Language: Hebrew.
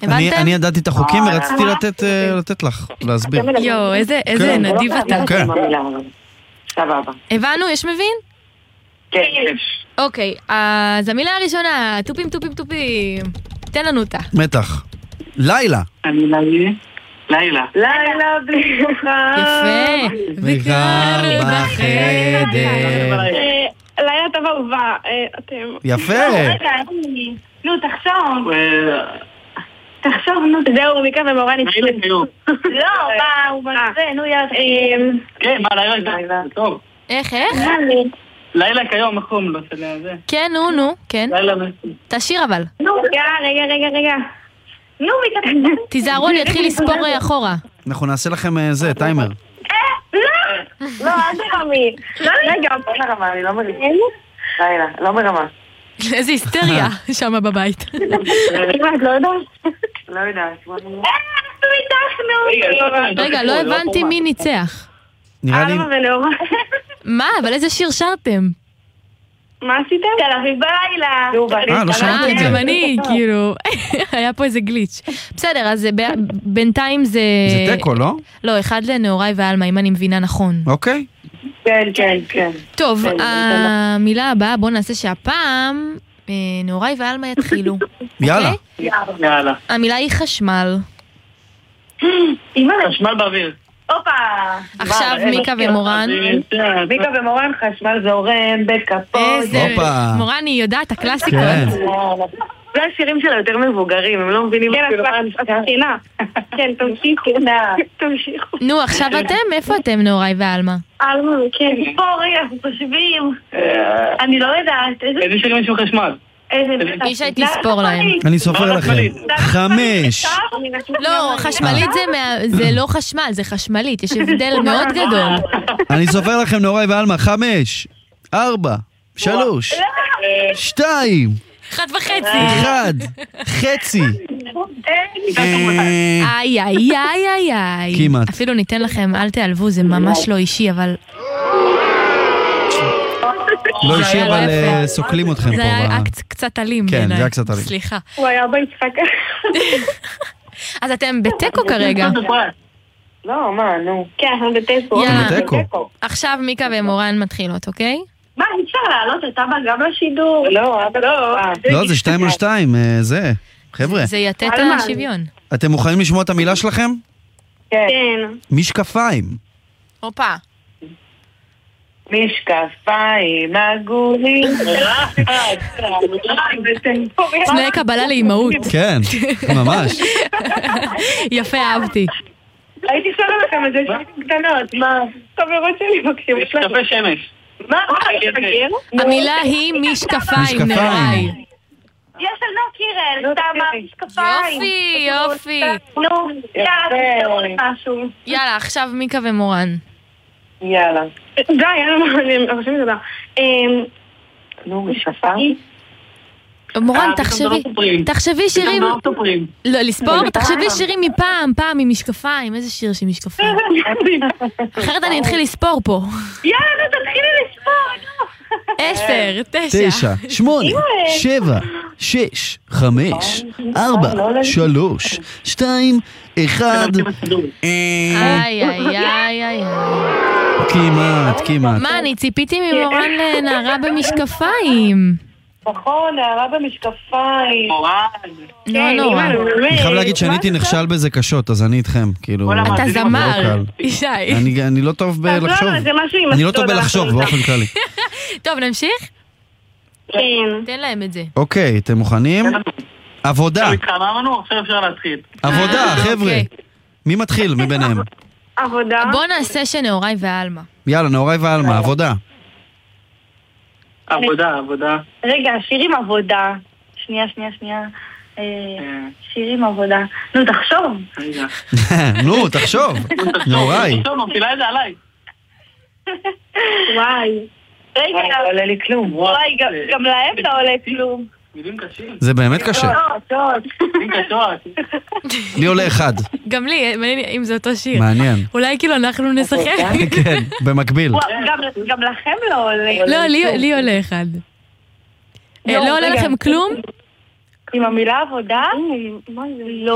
הבנתם? אני ידעתי את החוקים ורציתי לתת לך, להסביר. יו, איזה נדיב אתה. כן. סבבה. הבנו, יש מבין? כן. אוקיי, אז המילה הראשונה, טופים. תן לנו אותה. מתח. לילה. אני לילה. לילה בלי חם. יפה. וקר בחדר. לילה טוב אהובה. יפה. נו, תחשוב, נו. זהו, מיקה ומורן התחילו. לא, מה, הוא מנסה, נו, יאללה. כן, מה, לילה? טוב. איך? לילה כיום, מחום לו, של זה. כן, נו, כן. לילה תשאיר אבל. נו, רגע. נו, מיקה. תיזהרו, אני אתחיל לספור אחורה. אנחנו נעשה לכם טיימר. לא, אל תרמי. רגע, לא מרמה, אני לא מרמה. לילה, לא מרמה. איזה היסטריה שם בבית. את לא יודעת? לא יודעת. רגע, לא הבנתי מי ניצח. נראה לי... אלמה ונאורה. מה? אבל איזה שיר שרתם? מה עשיתם? תל אביב בלילה. לא שמעתי את זה. גם אני, כאילו, היה פה איזה גליץ'. בסדר, אז בינתיים זה... זה טקו, לא? לא, אחד לנאורי ואלמה, אם אני מבינה נכון. אוקיי. כן. טוב, המילה הבאה, בואו נעשה שהפעם נאורי ואלמה יתחילו. יאללה. יאללה. המילה היא חשמל. חשמל באוויר. הופה. עכשיו מיקה ומורן. מיקה ומורן, חשמל זורם בכפות. איזה... הופה. מורן היא יודעת, הקלאסיקות. כן. זה השירים שלה יותר מבוגרים, הם לא מבינים. כן, הספינה. כן, תמשיכו. נו, עכשיו אתם? איפה אתם, נאורי ואלמה? אלמה, כן. פה, רגע, אנחנו חושבים. אני לא יודעת. איזה שירים יש בחשמל? אישה תספור להם. אני סופר לכם. 5. לא, חשמלית זה לא חשמל, זה חשמלית. יש הבדל מאוד גדול. אני סופר לכם נאורי ואלמה. 5, 4, 3, 2, 1.5. 1, חצי. איי. כמעט. אפילו ניתן לכם, אל תעלבו, זה ממש לא אישי, אבל... לא אישי, אבל סוקלים אתכם פה. זה היה קצת אלים. כן, זה היה קצת אלים. סליחה. הוא היה ביצחק. אז אתם בטקו כרגע. לא, מה, נו. כן, אנחנו בטקו. יאללה. עכשיו מיקה ומורן מתחילות, אוקיי? מה, אי אפשר לעלות את אבא גם לשידור? לא. לא, זה 2 על 2, זה. חבר'ה, זה יתת השוויון. אתם מוכנים לשמוע את המילה שלכם? כן. משקפיים. הופה. משקפיים עגולים. תנאי קבלה לאימהות. כן, ממש. יפה, אהבתי. הייתי שואלה לכם את זה שהייתם קטנות. מה? חברות שלי מקשיבות. משקפי שמש. מה? המילה היא משקפיים, נראי. יש על נו קירל, סתם משקפיים. יופי. נו, יאללה, תשארו לי משהו. יאללה, עכשיו מיקה ומורן. יאללה. די, יאללה, אני חושבת לדבר. נו, משקפיים. מורן, תחשבי שירים... לא, לספור? תחשבי שירים פעם עם משקפיים. איזה שיר של משקפיים? אחרת אני אתחיל לספור פה. יאללה, תתחילי לספור. 10, 9, 8, 7, 6, 5, 4, 3, 2, 1. איי. כמעט. מה, אני ציפיתי ממורן לנערה במשקפיים. נכון, נערה במשקפיים. לא נורא. אני חייב להגיד שאני הייתי נכשל בזה קשות, אז אני איתכם, כאילו... אתה זמר, ישי. אני לא טוב בלחשוב. אני לא טוב בלחשוב באופן כללי. טוב, נמשיך? כן. תן להם את זה. אוקיי, אתם מוכנים? עבודה. התחממנו, עכשיו אפשר להתחיל. עבודה, חבר'ה. מי מתחיל מביניהם? עבודה. בוא נעשה שנאורי ואלמה. יאללה, נאורי ואלמה, עבודה. עבודה. רגע, שיר עם עבודה. שנייה. שיר עם עבודה. נו, תחשוב. נו, תחשוב. נאורי. תחשוב, מפילה את זה עליי. וואי. רגע, לא עולה לי כלום. וואי, גם להם לא עולה כלום. מילים קשים. זה באמת קשה. מילים קשות. לי עולה 1. גם לי, מעניין אם זה אותו שיר. מעניין. אולי כאילו אנחנו נשחק. כן, במקביל. גם לכם לא עולה. לא, לי עולה 1. לא עולה לכם כלום? עם המילה עבודה? מה זה? לא.